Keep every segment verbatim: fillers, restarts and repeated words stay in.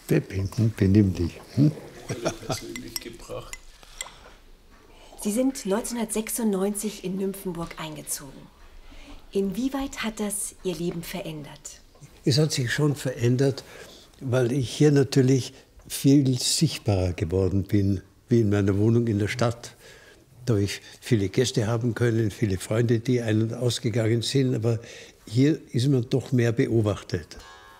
Peppi, benimm dich. Hm? Persönlich gebracht. Sie sind neunzehnhundertsechsundneunzig in Nymphenburg eingezogen. Inwieweit hat das Ihr Leben verändert? Es hat sich schon verändert, weil ich hier natürlich viel sichtbarer geworden bin, wie in meiner Wohnung in der Stadt. Da habe ich viele Gäste haben können, viele Freunde, die ein- und ausgegangen sind, aber hier ist man doch mehr beobachtet.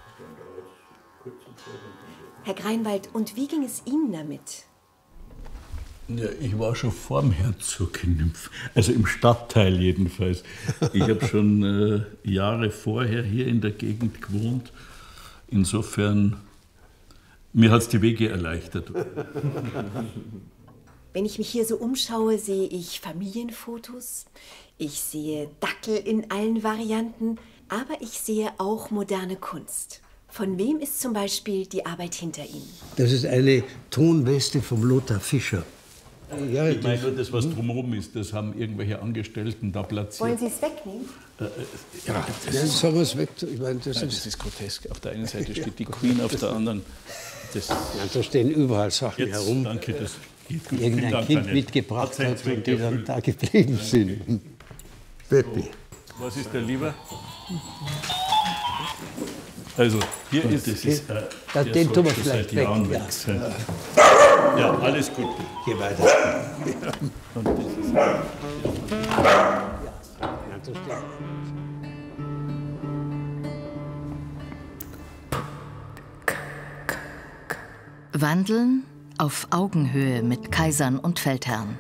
Herr Greinwald, und wie ging es Ihnen damit? Ja, ich war schon vor dem Herzog in Nymph, also im Stadtteil jedenfalls. Ich habe schon äh, Jahre vorher hier in der Gegend gewohnt. Insofern, mir hat es die Wege erleichtert. Wenn ich mich hier so umschaue, sehe ich Familienfotos, ich sehe Dackel in allen Varianten, aber ich sehe auch moderne Kunst. Von wem ist zum Beispiel die Arbeit hinter Ihnen? Das ist eine Tonweste vom Lothar Fischer. Ja, Ich meine nur, das, was drumherum ist, das haben irgendwelche Angestellten da platziert. Wollen Sie es wegnehmen? Äh, äh, ja, das, ja, sollen wir es weg? Ich meine, das, nein, ist, das ist grotesk. Auf der einen Seite steht die Queen, auf der anderen... Das, ja, da stehen überall Sachen jetzt, herum. danke, das geht gut. Vielen Irgendein Dank, Kind Annette. mitgebracht Hat seinen hat Zweck und die dann erfüllt. da geblieben sind. Peppi. Was ist der lieber? Also, hier ist es. Ist, äh, Ja, der den soll tun wir schon vielleicht seit weg, Jahren ja. weg sein. Ja, alles gut. Geh weiter. Und das ist, Ja, da steht- Wandeln auf Augenhöhe mit Kaisern und Feldherren.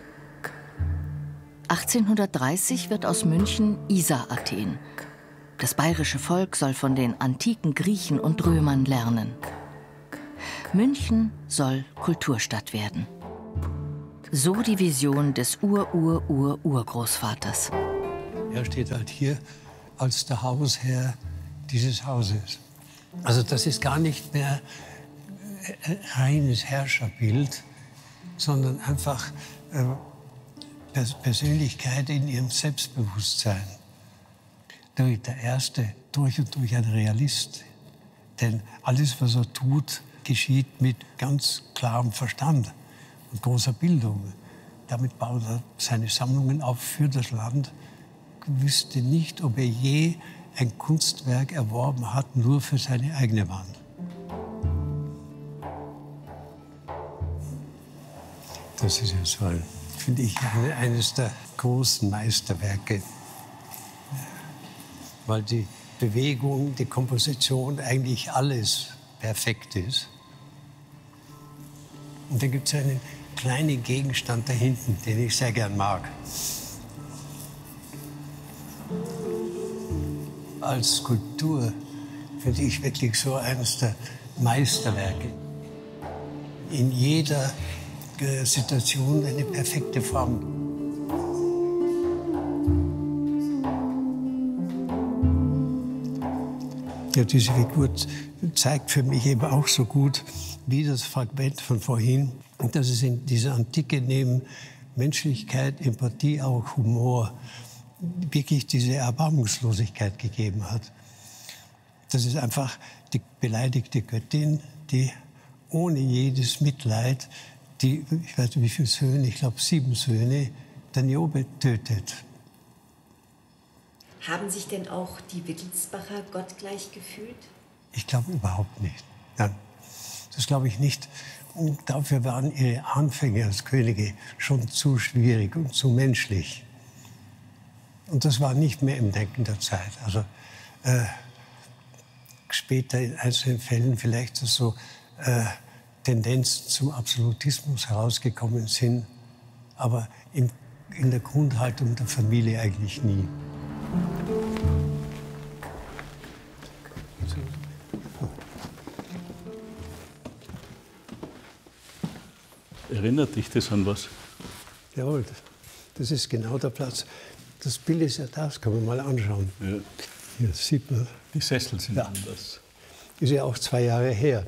achtzehnhundertdreißig wird aus München Isar-Athen. Das bayerische Volk soll von den antiken Griechen und Römern lernen. München soll Kulturstadt werden. So die Vision des Ur-Ur-Ur-Urgroßvaters. Er steht halt hier als der Hausherr dieses Hauses. Also das ist gar nicht mehr ein reines Herrscherbild, sondern einfach äh, Pers Persönlichkeit in ihrem Selbstbewusstsein. Der Erste durch und durch ein Realist. Denn alles, was er tut, geschieht mit ganz klarem Verstand und großer Bildung. Damit baut er seine Sammlungen auf für das Land. Ich wüsste nicht, ob er je ein Kunstwerk erworben hat, nur für seine eigene Wand. Das ist ja so, ein, finde ich, eine, eines der großen Meisterwerke. Weil die Bewegung, die Komposition, eigentlich alles perfekt ist. Und dann gibt es einen kleinen Gegenstand da hinten, den ich sehr gern mag. Als Skulptur finde ich wirklich so eines der Meisterwerke. In jeder äh, Situation eine perfekte Form. Ja, diese Figur zeigt für mich eben auch so gut, wie das Fragment von vorhin, dass es in dieser Antike neben Menschlichkeit, Empathie, auch Humor, wirklich diese Erbarmungslosigkeit gegeben hat. Das ist einfach die beleidigte Göttin, die ohne jedes Mitleid die, ich weiß nicht wie viele Söhne, ich glaube sieben Söhne, der Niobe tötet. Haben sich denn auch die Wittelsbacher gottgleich gefühlt? Ich glaube überhaupt nicht. Nein, das glaube ich nicht. Und dafür waren ihre Anfänge als Könige schon zu schwierig und zu menschlich. Und das war nicht mehr im Denken der Zeit. Also äh, später in einzelnen Fällen vielleicht so äh, Tendenzen zum Absolutismus herausgekommen sind, aber in, in der Grundhaltung der Familie eigentlich nie. Erinnert dich das an was? Jawohl, das ist genau der Platz. Das Bild ist ja da, das kann man mal anschauen. Ja. Hier sieht man. Die Sessel sind Ja. anders. Ist ja auch zwei Jahre her.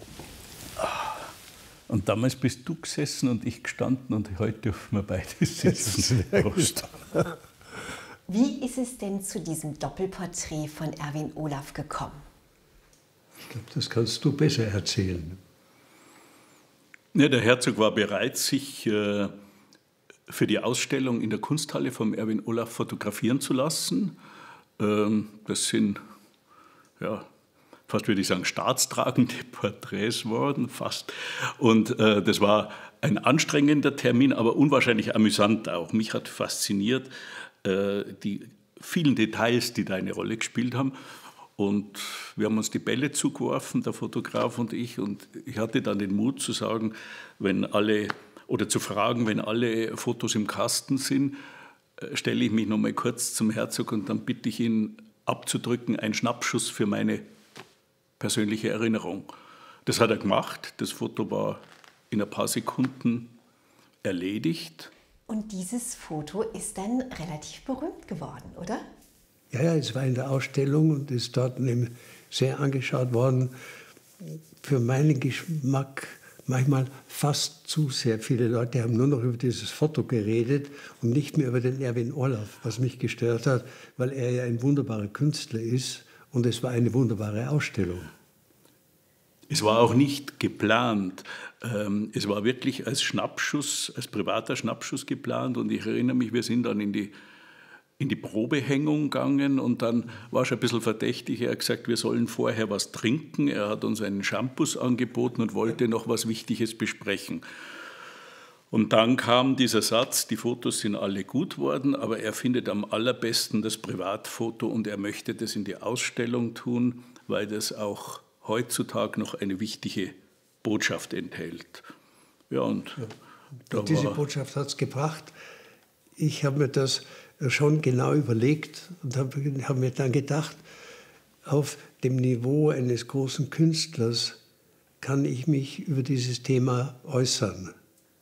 Und damals bist du gesessen und ich gestanden und heute dürfen wir beide sitzen. Prost. Wie ist es denn zu diesem Doppelporträt von Erwin Olaf gekommen? Ich glaube, das kannst du besser erzählen. Ja, der Herzog war bereit, sich äh, für die Ausstellung in der Kunsthalle vom Erwin Olaf fotografieren zu lassen. Ähm, das sind, ja, fast würde ich sagen, staatstragende Porträts worden, fast. Und äh, das war ein anstrengender Termin, aber unwahrscheinlich amüsant auch. Mich hat fasziniert äh, die vielen Details, die da eine Rolle gespielt haben. Und wir haben uns die Bälle zugeworfen, der Fotograf und ich. Und ich hatte dann den Mut zu sagen, wenn alle, oder zu fragen, wenn alle Fotos im Kasten sind, stelle ich mich noch mal kurz zum Herzog und dann bitte ich ihn abzudrücken, einen Schnappschuss für meine persönliche Erinnerung. Das hat er gemacht. Das Foto war in ein paar Sekunden erledigt. Und dieses Foto ist dann relativ berühmt geworden, oder? Ja, ja, es war in der Ausstellung und ist dort sehr angeschaut worden. Für meinen Geschmack manchmal fast zu sehr. Viele Leute haben nur noch über dieses Foto geredet und nicht mehr über den Erwin Olaf, was mich gestört hat, weil er ja ein wunderbarer Künstler ist und es war eine wunderbare Ausstellung. Es war auch nicht geplant. Es war wirklich als Schnappschuss, als privater Schnappschuss geplant und ich erinnere mich, wir sind dann in die in die Probehängung gegangen und dann war schon ein bisschen verdächtig. Er hat gesagt, wir sollen vorher was trinken. Er hat uns einen Shampoos angeboten und wollte noch was Wichtiges besprechen. Und dann kam dieser Satz, die Fotos sind alle gut worden, aber er findet am allerbesten das Privatfoto und er möchte das in die Ausstellung tun, weil das auch heutzutage noch eine wichtige Botschaft enthält. Ja, und ja. Da und diese war Botschaft hat es gebracht. Ich habe mir das schon genau überlegt und habe hab mir dann gedacht, auf dem Niveau eines großen Künstlers kann ich mich über dieses Thema äußern.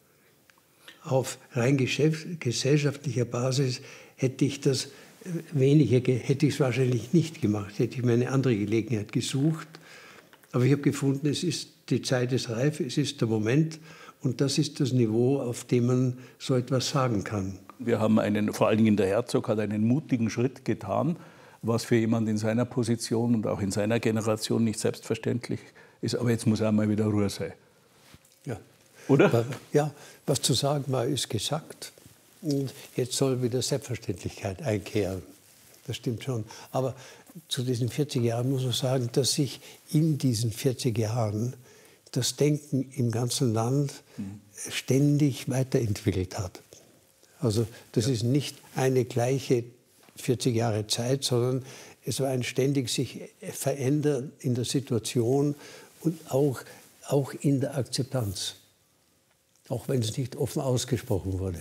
Auf rein gesellschaftlicher Basis hätte ich das weniger, hätte ich es wahrscheinlich nicht gemacht, hätte ich mir eine andere Gelegenheit gesucht. Aber ich habe gefunden, es ist die Zeit ist reif, es ist der Moment und das ist das Niveau, auf dem man so etwas sagen kann. Wir haben einen, vor allen Dingen der Herzog hat einen mutigen Schritt getan, was für jemanden in seiner Position und auch in seiner Generation nicht selbstverständlich ist. Aber jetzt muss er mal wieder Ruhe sein. Ja. Oder? Ja, was zu sagen war, ist gesagt. Und jetzt soll wieder Selbstverständlichkeit einkehren. Das stimmt schon. Aber zu diesen vierzig Jahren muss man sagen, dass sich in diesen vierzig Jahren das Denken im ganzen Land ständig weiterentwickelt hat. Also das ja. ist nicht eine gleiche vierzig Jahre Zeit, sondern es war ein ständig sich verändern in der Situation und auch, auch in der Akzeptanz. Auch wenn es nicht offen ausgesprochen wurde.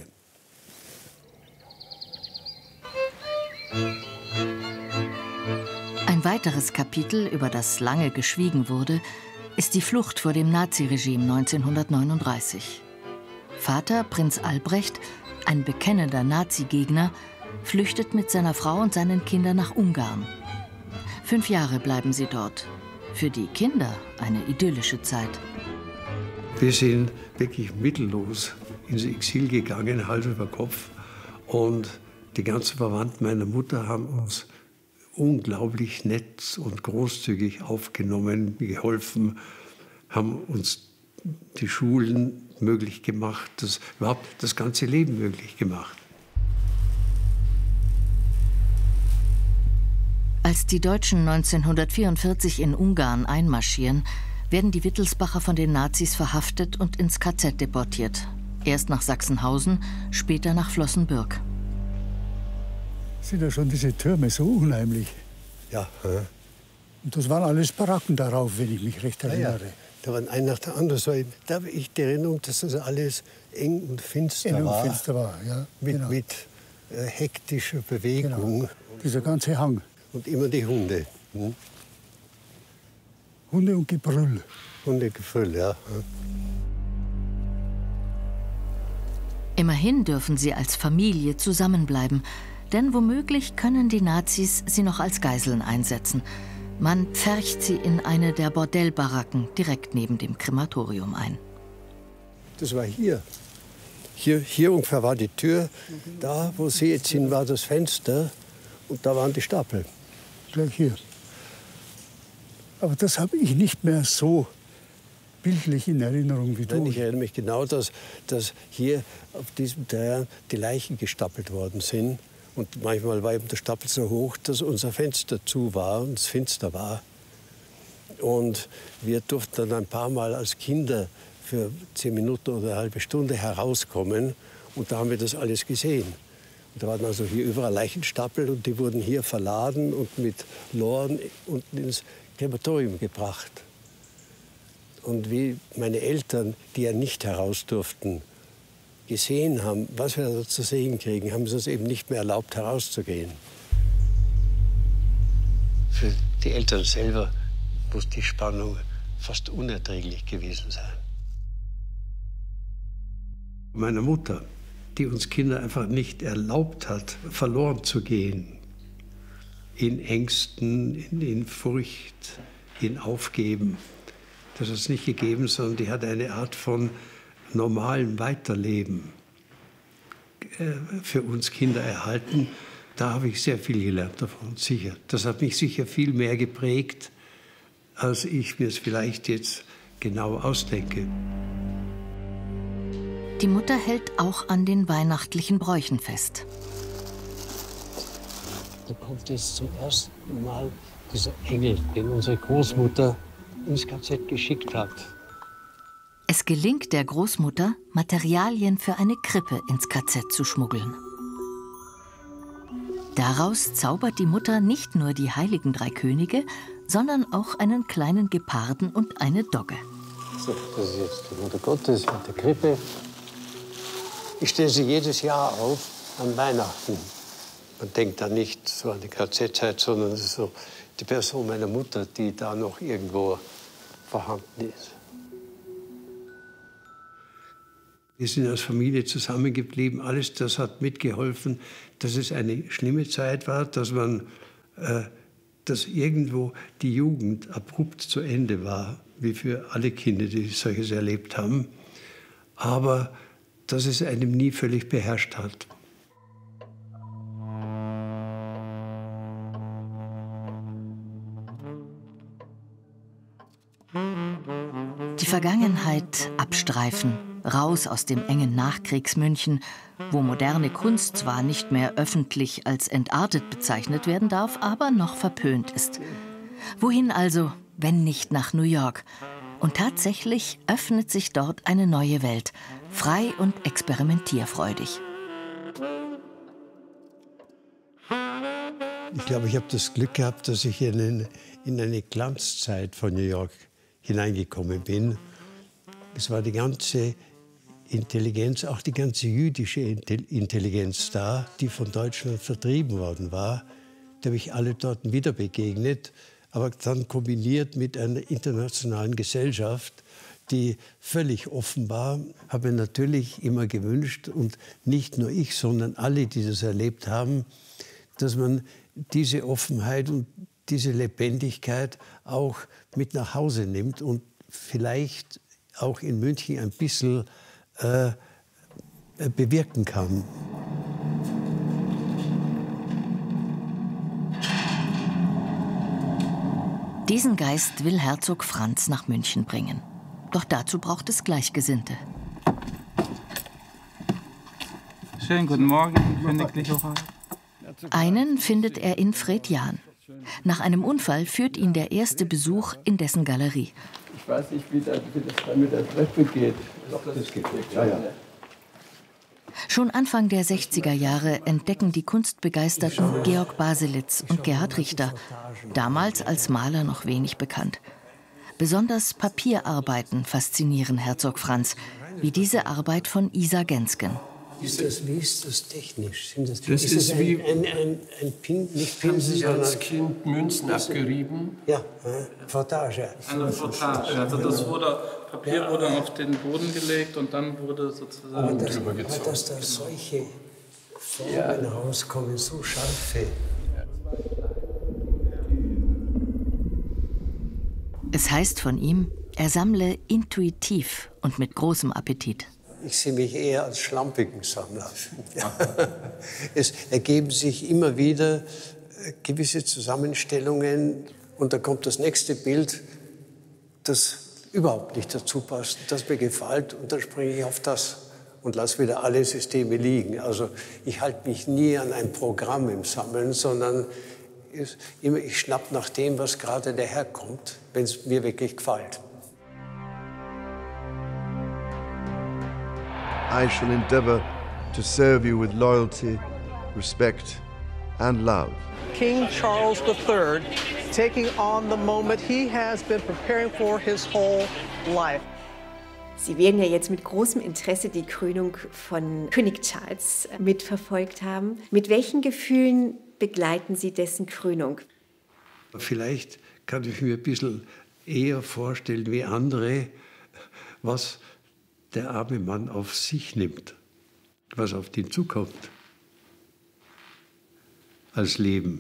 Ein weiteres Kapitel, über das lange geschwiegen wurde, ist die Flucht vor dem Naziregime neunzehnhundertneununddreißig. Vater, Prinz Albrecht, ein bekennender Nazi-Gegner, flüchtet mit seiner Frau und seinen Kindern nach Ungarn. Fünf Jahre bleiben sie dort. Für die Kinder eine idyllische Zeit. Wir sind wirklich mittellos ins Exil gegangen, Hals über Kopf. Und die ganzen Verwandten meiner Mutter haben uns unglaublich nett und großzügig aufgenommen, geholfen, haben uns die Schulen möglich gemacht, das, überhaupt das ganze Leben möglich gemacht. Als die Deutschen neunzehnhundertvierundvierzig in Ungarn einmarschieren, werden die Wittelsbacher von den Nazis verhaftet und ins K Z deportiert. Erst nach Sachsenhausen, später nach Flossenbürg. Sind ja schon diese Türme so unheimlich. Ja. ja. Und das waren alles Baracken darauf, wenn ich mich recht erinnere. Ja, ja. Da waren ein nach der anderen. So, da habe ich die Erinnerung, dass das alles eng und finster eng war. Und finster war, ja. Mit, genau. mit äh, hektischer Bewegung. Genau. Dieser ganze Hang. Und immer die Hunde. Hm? Hunde und Gebrüll. Hundegebrüll, ja. Immerhin dürfen sie als Familie zusammenbleiben. Denn womöglich können die Nazis sie noch als Geiseln einsetzen. Man pfercht sie in eine der Bordellbaracken direkt neben dem Krematorium ein. Das war hier. Hier, hier ungefähr war die Tür. Da, wo Sie jetzt sind, war das Fenster. Und da waren die Stapel. Gleich hier. Aber das habe ich nicht mehr so bildlich in Erinnerung wie du. Ich erinnere mich genau, dass, dass hier auf diesem Terrain die Leichen gestapelt worden sind. Und manchmal war eben der Stapel so hoch, dass unser Fenster zu war und es finster war. Und wir durften dann ein paar Mal als Kinder für zehn Minuten oder eine halbe Stunde herauskommen. Und da haben wir das alles gesehen. Und da waren also hier überall Leichenstapel und die wurden hier verladen und mit Loren unten ins Krematorium gebracht. Und wie meine Eltern, die ja nicht heraus durften, gesehen haben, was wir da zu sehen kriegen, haben sie uns eben nicht mehr erlaubt, herauszugehen. Für die Eltern selber muss die Spannung fast unerträglich gewesen sein. Meine Mutter, die uns Kinder einfach nicht erlaubt hat, verloren zu gehen. In Ängsten, in, in Furcht, in Aufgeben. Das hat es nicht gegeben, sondern die hat eine Art von normalem Weiterleben für uns Kinder erhalten. Da habe ich sehr viel gelernt davon, sicher. Das hat mich sicher viel mehr geprägt, als ich mir es vielleicht jetzt genau ausdenke. Die Mutter hält auch an den weihnachtlichen Bräuchen fest. Da kommt jetzt zum ersten Mal dieser Engel, den unsere Großmutter ins K Z geschickt hat. Es gelingt der Großmutter, Materialien für eine Krippe ins K Z zu schmuggeln. Daraus zaubert die Mutter nicht nur die heiligen drei Könige, sondern auch einen kleinen Geparden und eine Dogge. So, das ist jetzt die Mutter Gottes mit der Krippe. Ich stelle sie jedes Jahr auf an Weihnachten. Man denkt da nicht so an die K Z-Zeit, sondern es ist so die Person meiner Mutter, die da noch irgendwo vorhanden ist. Wir sind als Familie zusammengeblieben. Alles das hat mitgeholfen, dass es eine schlimme Zeit war, dass man, äh, dass irgendwo die Jugend abrupt zu Ende war, wie für alle Kinder, die solches erlebt haben. Aber dass es einem nie völlig beherrscht hat. Die Vergangenheit abstreifen, raus aus dem engen Nachkriegsmünchen, wo moderne Kunst zwar nicht mehr öffentlich als entartet bezeichnet werden darf, aber noch verpönt ist. Wohin also, wenn nicht nach New York? Und tatsächlich öffnet sich dort eine neue Welt, frei und experimentierfreudig. Ich glaube, ich habe das Glück gehabt, dass ich in eine, in eine Glanzzeit von New York hineingekommen bin. Es war die ganze Intelligenz, auch die ganze jüdische Intelligenz da, die von Deutschland vertrieben worden war. Da habe ich alle dort wieder begegnet, aber dann kombiniert mit einer internationalen Gesellschaft, die völlig offen war, habe ich natürlich immer gewünscht, und nicht nur ich, sondern alle, die das erlebt haben, dass man diese Offenheit und diese Lebendigkeit auch mit nach Hause nimmt und vielleicht auch in München ein bisschen äh, bewirken kann. Diesen Geist will Herzog Franz nach München bringen. Doch dazu braucht es Gleichgesinnte. Schönen guten Morgen, königliche Hoheit. Einen findet er in Fred Jahn. Nach einem Unfall führt ihn der erste Besuch in dessen Galerie. Ich weiß nicht, wie das, wie das da mit der Treppe geht. Das geht nicht. Ja, ja. Schon Anfang der sechziger Jahre entdecken die Kunstbegeisterten Georg Baselitz und Gerhard Richter, damals als Maler noch wenig bekannt. Besonders Papierarbeiten faszinieren Herzog Franz, wie diese Arbeit von Isa Gensken. Ist das, wie ist das technisch? Sind das, Das ist, ist das wie- ein, ein, ein, ein Pin, nicht Haben Pinsel, Sie als sondern Kind Münzen abgerieben? ja, äh, Portage. Eine Portage. Also das wurde, Papier wurde auf den Boden gelegt und dann wurde Aber, sozusagen... das, aber dass da solche Formen rauskommen, so scharfe. Es heißt von ihm, er sammle intuitiv und mit großem Appetit. Ich sehe mich eher als schlampigen Sammler. Es ergeben sich immer wieder äh, gewisse Zusammenstellungen, Und dann kommt das nächste Bild, das überhaupt nicht dazu passt, das mir gefällt, und dann springe ich auf das und lasse wieder alle Systeme liegen. Also ich halte mich nie an ein Programm im Sammeln, sondern ich schnapp nach dem, was gerade daherkommt, wenn es mir wirklich gefällt. I shall endeavour to serve you with loyalty, respect and love. King Charles the Third taking on the moment he has been preparing for his whole life. Sie werden ja jetzt mit großem Interesse die Krönung von König Charles mitverfolgt haben. Mit welchen Gefühlen begleiten Sie dessen Krönung? Vielleicht kann ich mir ein bisschen eher vorstellen wie andere, was der arme Mann auf sich nimmt, was auf ihn zukommt als Leben.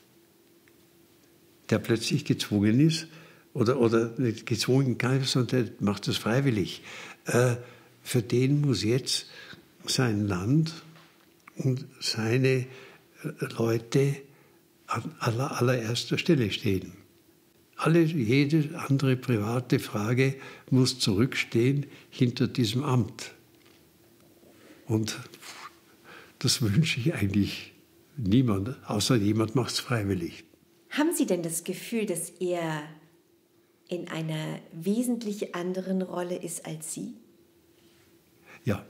Der plötzlich gezwungen ist, oder, oder nicht gezwungen kann, sondern der macht das freiwillig. Äh, für den muss jetzt sein Land und seine Leute an aller, allererster Stelle stehen. Alle, jede andere private Frage muss zurückstehen hinter diesem Amt. Und das wünsche ich eigentlich niemand, außer jemand macht es freiwillig. Haben Sie denn das Gefühl, dass er in einer wesentlich anderen Rolle ist als Sie? Ja,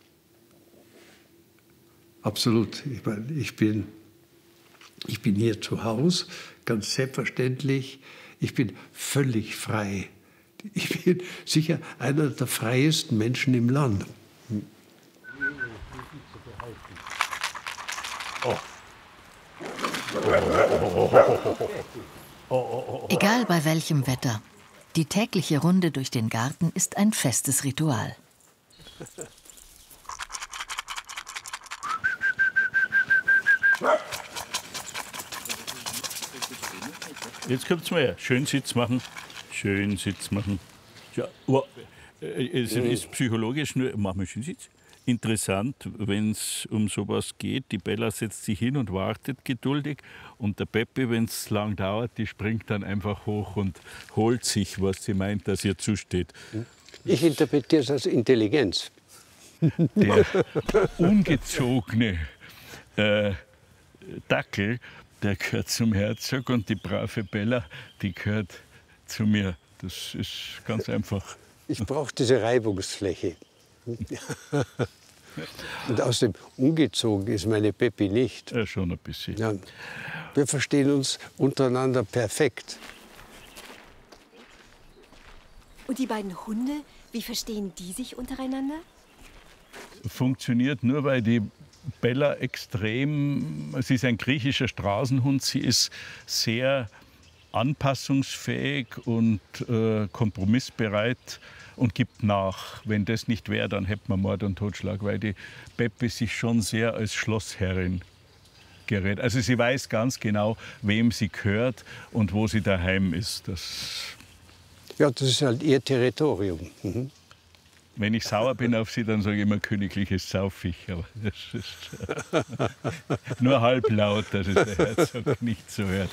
absolut. Ich meine, ich bin, ich bin hier zu Hause, ganz selbstverständlich. Ich bin völlig frei. Ich bin sicher einer der freiesten Menschen im Land. Oh. Egal bei welchem Wetter, die tägliche Runde durch den Garten ist ein festes Ritual. Jetzt kommt's mal her. Schön Sitz machen. Schön Sitz machen. Ja, aber, äh, es ist psychologisch nur, machen wir schön Sitz. Interessant, wenn es um sowas geht. Die Bella setzt sich hin und wartet geduldig. Und der Peppi, wenn es lang dauert, die springt dann einfach hoch und holt sich, was sie meint, dass ihr zusteht. Ich interpretiere es als Intelligenz. Der ungezogene äh, Dackel, der gehört zum Herzog, und die brave Bella, die gehört zu mir. Das ist ganz einfach. Ich brauche diese Reibungsfläche. Und außerdem ungezogen ist meine Peppi nicht. Ja, schon ein bisschen. Ja, wir verstehen uns untereinander perfekt. Und die beiden Hunde, wie verstehen die sich untereinander? Funktioniert nur, weil die Bella extrem, sie ist ein griechischer Straßenhund, sie ist sehr anpassungsfähig und äh, kompromissbereit und gibt nach. Wenn das nicht wäre, dann hätten wir Mord und Totschlag, weil die Peppi sich schon sehr als Schlossherrin gerät. Also sie weiß ganz genau, wem sie gehört und wo sie daheim ist. Das ja, das ist halt ihr Territorium. Mhm. Wenn ich sauer bin auf sie, dann sage ich immer königliches Saufich. Aber das ist nur halblaut, dass es der Herzog nicht so hört.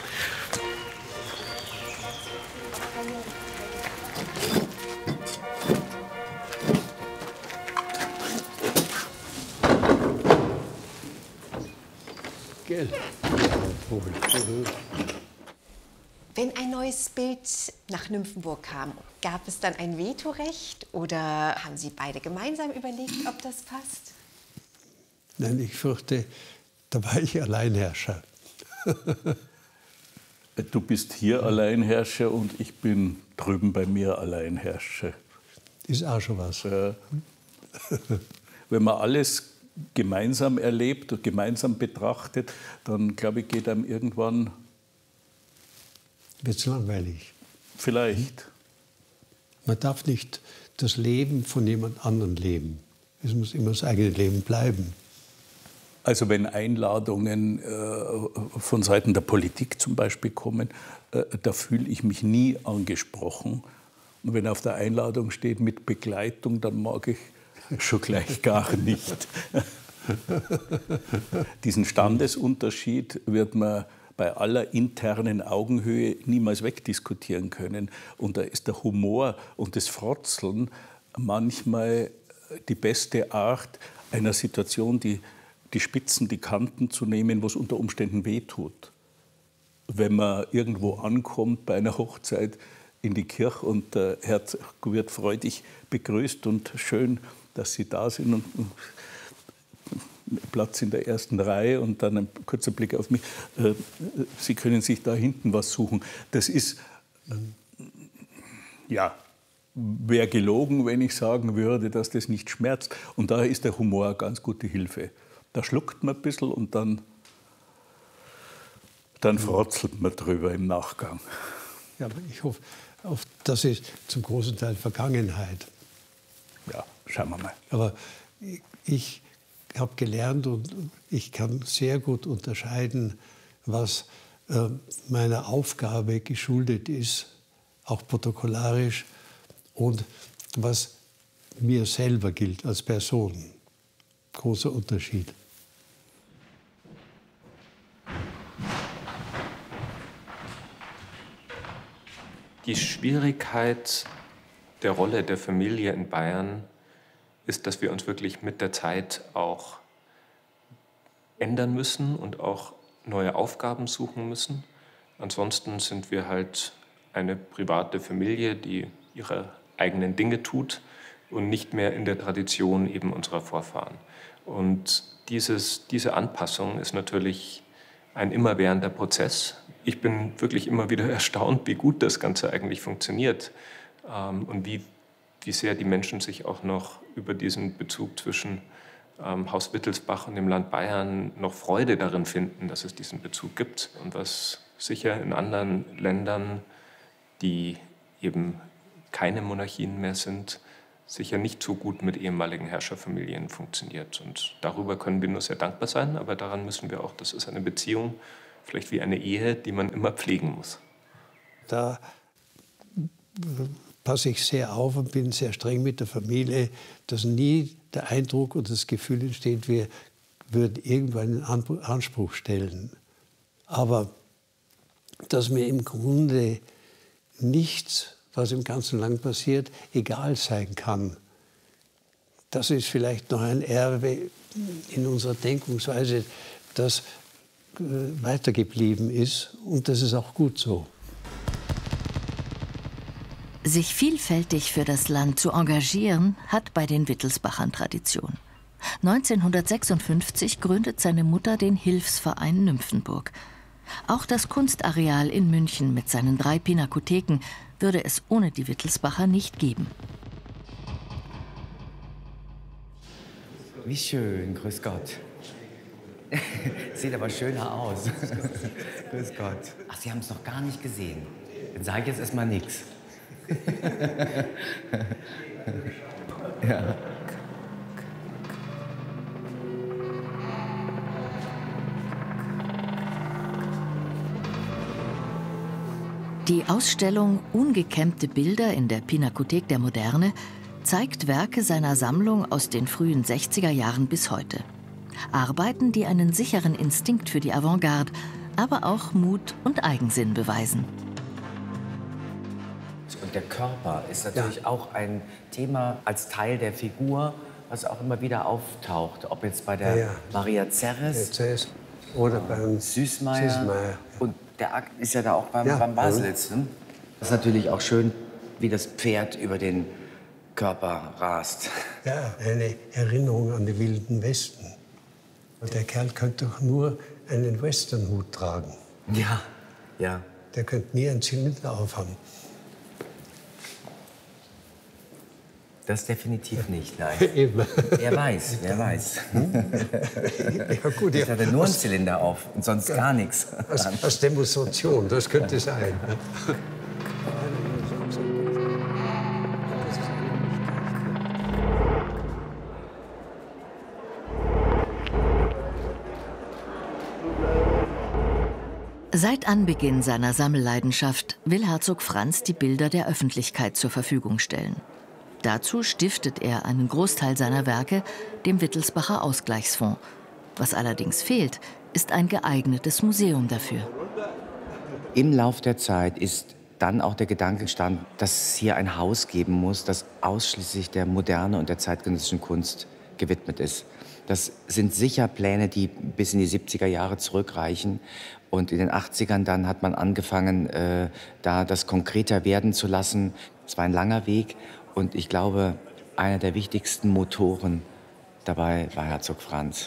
Wenn ein neues Bild nach Nymphenburg kam, gab es dann ein Vetorecht oder haben Sie beide gemeinsam überlegt, ob das passt? Nein, ich fürchte, da war ich Alleinherrscher. Du bist hier Alleinherrscher und ich bin drüben bei mir Alleinherrscher. Ist auch schon was. Ja. Wenn man alles gemeinsam erlebt und gemeinsam betrachtet, dann, glaube ich, geht einem irgendwann... Wird es langweilig. Vielleicht. Man darf nicht das Leben von jemand anderem leben. Es muss immer das eigene Leben bleiben. Also wenn Einladungen äh, von Seiten der Politik zum Beispiel kommen, äh, da fühle ich mich nie angesprochen. Und wenn auf der Einladung steht mit Begleitung, dann mag ich schon gleich gar nicht. Diesen Standesunterschied wird man bei aller internen Augenhöhe niemals wegdiskutieren können. Und da ist der Humor und das Frotzeln manchmal die beste Art, einer Situation die, die Spitzen, die Kanten zu nehmen, wo es unter Umständen wehtut. Wenn man irgendwo ankommt bei einer Hochzeit in die Kirche und der Herzog wird freudig begrüßt und schön, dass Sie da sind und, und Platz in der ersten Reihe und dann ein kurzer Blick auf mich. Äh, Sie können sich da hinten was suchen. Das ist, äh, ja, wäre gelogen, wenn ich sagen würde, dass das nicht schmerzt. Und daher ist der Humor eine ganz gute Hilfe. Da schluckt man ein bisschen und dann, dann frotzelt man drüber im Nachgang. Ja, aber ich hoffe, das ist zum großen Teil Vergangenheit. Ja, schauen wir mal. Aber ich habe gelernt und ich kann sehr gut unterscheiden, was äh, meiner Aufgabe geschuldet ist, auch protokollarisch, und was mir selber gilt als Person. Großer Unterschied. Die Schwierigkeit der Rolle der Familie in Bayern ist, dass wir uns wirklich mit der Zeit auch ändern müssen und auch neue Aufgaben suchen müssen. Ansonsten sind wir halt eine private Familie, die ihre eigenen Dinge tut und nicht mehr in der Tradition eben unserer Vorfahren. Und dieses, diese Anpassung ist natürlich ein immerwährender Prozess. Ich bin wirklich immer wieder erstaunt, wie gut das Ganze eigentlich funktioniert ähm, und wie, wie sehr die Menschen sich auch noch über diesen Bezug zwischen ähm, Haus Wittelsbach und dem Land Bayern noch Freude darin finden, dass es diesen Bezug gibt. Und was sicher in anderen Ländern, die eben keine Monarchien mehr sind, sicher nicht so gut mit ehemaligen Herrscherfamilien funktioniert. Und darüber können wir nur sehr dankbar sein, aber daran müssen wir auch, das ist eine Beziehung, vielleicht wie eine Ehe, die man immer pflegen muss. Da passe ich sehr auf und bin sehr streng mit der Familie, dass nie der Eindruck und das Gefühl entsteht, wir würden irgendwo einen Anspruch stellen. Aber dass mir im Grunde nichts, was im ganzen Land passiert, egal sein kann. Das ist vielleicht noch ein Erbe in unserer Denkungsweise, das weitergeblieben ist. Und das ist auch gut so. Sich vielfältig für das Land zu engagieren, hat bei den Wittelsbachern Tradition. neunzehnhundertsechsundfünfzig gründet seine Mutter den Hilfsverein Nymphenburg. Auch das Kunstareal in München mit seinen drei Pinakotheken würde es ohne die Wittelsbacher nicht geben. Wie schön, grüß Gott. Sieht aber schöner aus. Grüß Gott. Ach, Sie haben es noch gar nicht gesehen. Dann sage ich jetzt erstmal nichts. Ja. Die Ausstellung Ungekämmte Bilder in der Pinakothek der Moderne zeigt Werke seiner Sammlung aus den frühen sechziger Jahren bis heute. Arbeiten, die einen sicheren Instinkt für die Avantgarde, aber auch Mut und Eigensinn beweisen. Und der Körper ist natürlich ja. auch ein Thema als Teil der Figur, was auch immer wieder auftaucht. Ob jetzt bei der ja, ja. Maria Zerres oder beim Süßmeier. Süßmeier. Und der Akt ist ja da auch beim, ja. beim Baselitz. Ne? Das ist natürlich auch schön, wie das Pferd über den Körper rast. Ja, eine Erinnerung an den Wilden Westen. Und der Kerl könnte doch nur einen Westernhut tragen. Ja, ja. Der könnte nie einen Zylinder aufhaben. Das definitiv nicht, nein. Eben. Wer weiß, wer weiß. Ja, gut, ich hatte nur einen Zylinder auf und sonst gar nichts. Als, als Demonstration, das könnte sein. Seit Anbeginn seiner Sammelleidenschaft will Herzog Franz die Bilder der Öffentlichkeit zur Verfügung stellen. Dazu stiftet er einen Großteil seiner Werke dem Wittelsbacher Ausgleichsfonds. Was allerdings fehlt, ist ein geeignetes Museum dafür. Im Lauf der Zeit ist dann auch der Gedanke entstanden, dass es hier ein Haus geben muss, das ausschließlich der Moderne und der zeitgenössischen Kunst gewidmet ist. Das sind sicher Pläne, die bis in die siebziger Jahre zurückreichen. Und in den achtzigern dann hat man angefangen, äh, da das konkreter werden zu lassen. Es war ein langer Weg und ich glaube, einer der wichtigsten Motoren dabei war Herzog Franz.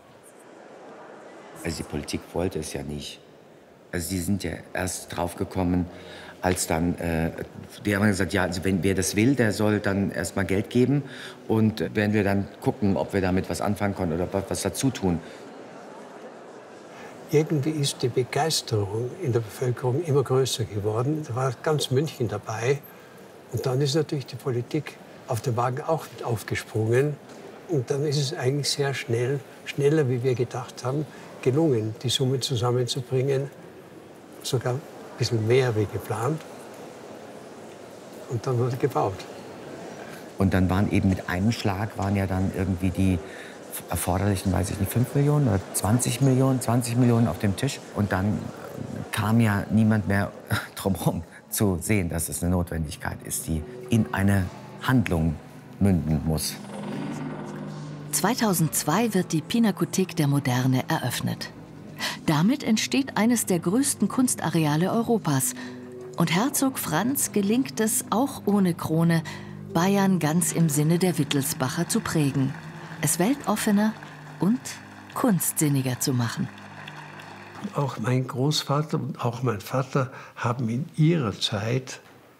Also die Politik wollte es ja nicht. Also die sind ja erst draufgekommen, als dann, äh, die haben gesagt, ja, also wenn wer das will, der soll dann erst mal Geld geben und werden wir dann gucken, ob wir damit was anfangen können oder was dazu tun. Irgendwie ist die Begeisterung in der Bevölkerung immer größer geworden. Da war ganz München dabei. Und dann ist natürlich die Politik auf den Wagen auch mit aufgesprungen. Und dann ist es eigentlich sehr schnell, schneller, wie wir gedacht haben, gelungen, die Summen zusammenzubringen. Sogar ein bisschen mehr wie geplant. Und dann wurde gebaut. Und dann waren eben mit einem Schlag waren ja dann irgendwie die erforderlichen, weiß ich nicht, fünf Millionen oder zwanzig Millionen, zwanzig Millionen auf dem Tisch. Und dann kam ja niemand mehr drum herum zu sehen, dass es eine Notwendigkeit ist, die in eine Handlung münden muss. zweitausendzwei wird die Pinakothek der Moderne eröffnet. Damit entsteht eines der größten Kunstareale Europas. Und Herzog Franz gelingt es, auch ohne Krone, Bayern ganz im Sinne der Wittelsbacher zu prägen, es weltoffener und kunstsinniger zu machen. Auch mein Großvater und auch mein Vater haben in ihrer Zeit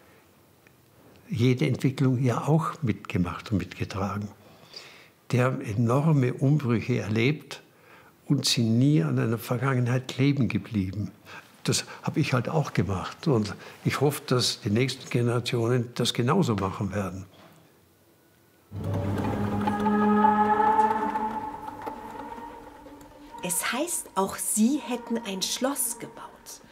jede Entwicklung hier auch mitgemacht und mitgetragen. Die haben enorme Umbrüche erlebt und sind nie an einer Vergangenheit kleben geblieben. Das habe ich halt auch gemacht. Und ich hoffe, dass die nächsten Generationen das genauso machen werden. Es heißt, auch sie hätten ein Schloss gebaut.